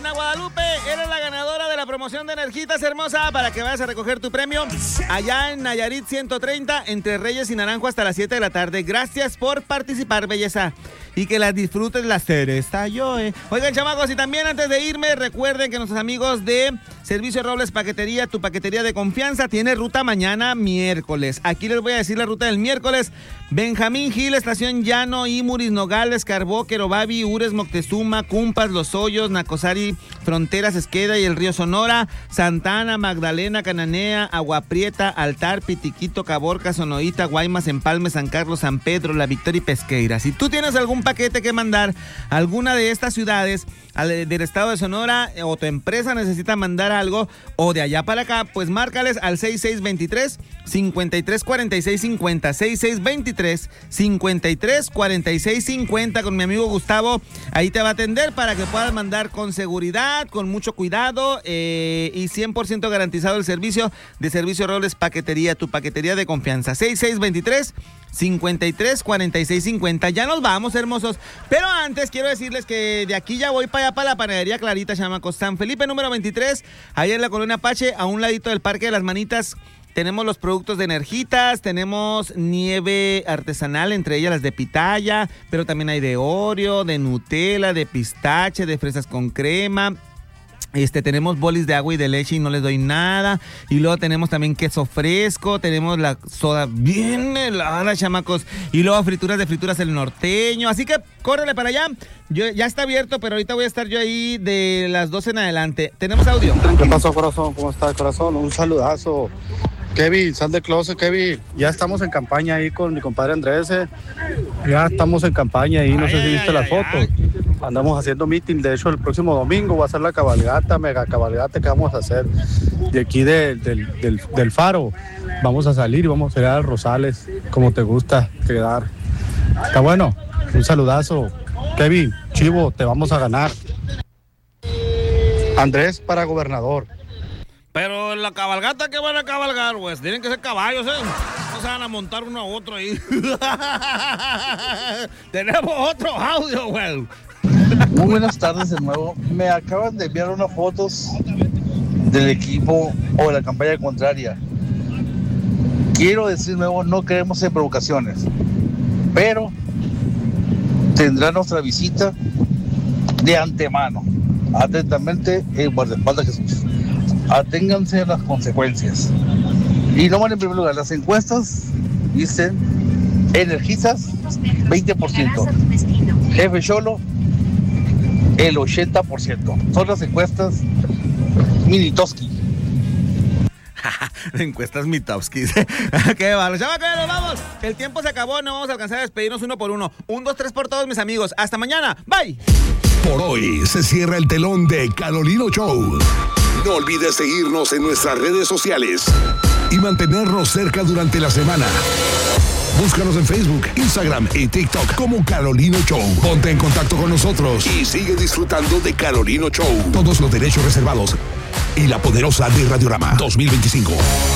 Reina Guadalupe, eres la ganadora de la promoción de Energitas, hermosa, para que vayas a recoger tu premio allá en Nayarit 130, entre Reyes y Naranjo, hasta las 7 de la tarde. Gracias por participar, belleza. Y que las disfrutes la cereza, yo, Oigan, chamacos, y también antes de irme, recuerden que nuestros amigos de Servicio Robles Paquetería, tu paquetería de confianza, tiene ruta mañana miércoles. Aquí les voy a decir la ruta del miércoles. Benjamín Gil, Estación Llano, Imuris, Nogales, Carbó, Querobabi, Ures, Moctezuma, Cumpas, Los Hoyos, Nacosari, Fronteras, Esqueda y el Río Sonora, Santana, Magdalena, Cananea, Agua Prieta, Altar, Pitiquito, Caborca, Sonoita, Guaymas, Empalme, San Carlos, San Pedro, La Victoria y Pesqueira. Si tú tienes algún paquete que mandar a alguna de estas ciudades del estado de Sonora, o tu empresa necesita mandar algo, o de allá para acá, pues márcales al 6623-534650, 6623-534650 con mi amigo Gustavo. Ahí te va a atender para que puedas mandar con seguridad, con mucho cuidado, y 100% garantizado el servicio de Servicio Robles Paquetería, tu paquetería de confianza. 6623-534650. Ya nos vamos, hermosos. Pero antes quiero decirles que de aquí ya voy para allá, para la panadería Clarita, chamacos. San Felipe número 23, allá en la colonia Apache, a un ladito del Parque de las Manitas. Tenemos los productos de Energitas, tenemos nieve artesanal, entre ellas las de pitaya, pero también hay de Oreo, de Nutella, de pistache, de fresas con crema. Tenemos bolis de agua y de leche y no les doy nada. Y luego tenemos también queso fresco, tenemos la soda bien helada, chamacos. Y luego frituras el norteño. Así que córrele para allá. Ya está abierto, pero ahorita voy a estar yo ahí de las 12 en adelante. ¿Tenemos audio? ¿Qué pasó, corazón? ¿Cómo está, corazón? Un saludazo. Kevin, sal de closet, Kevin. Ya estamos en campaña ahí con mi compadre Andrés. Ya estamos en campaña ahí, no sé si viste las fotos. Andamos haciendo meeting, de hecho el próximo domingo va a ser la cabalgata, mega cabalgata que vamos a hacer de aquí del Faro. Vamos a salir y vamos a ir a Rosales, como te gusta quedar. Está bueno, un saludazo. Kevin, Chivo, te vamos a ganar. Andrés para gobernador. Pero en la cabalgata, ¿qué van a cabalgar, pues? Tienen que ser caballos, No se van a montar uno a otro ahí. Tenemos otro audio, güey. Muy buenas tardes de nuevo. Me acaban de enviar unas fotos del equipo o de la campaña contraria. Quiero decir de nuevo, no queremos hacer provocaciones, pero tendrá nuestra visita de antemano. Atentamente, el guardaespaldas Jesús. Aténganse a las consecuencias. Y no van en primer lugar. Las encuestas dicen Energizas 20%, Jefe Cholo el 80%. Son las encuestas Minitoski. Encuestas Mitowski. Qué malo. Chavacos, nos vamos. El tiempo se acabó. No vamos a alcanzar a despedirnos uno por uno. 1, 2, 3 por todos, mis amigos. Hasta mañana. Bye. Por hoy se cierra el telón de Carolino Show. No olvides seguirnos en nuestras redes sociales y mantenernos cerca durante la semana. Búscanos en Facebook, Instagram y TikTok como Carolino Show. Ponte en contacto con nosotros y sigue disfrutando de Carolino Show. Todos los derechos reservados. Y la poderosa de Radiorama 2025.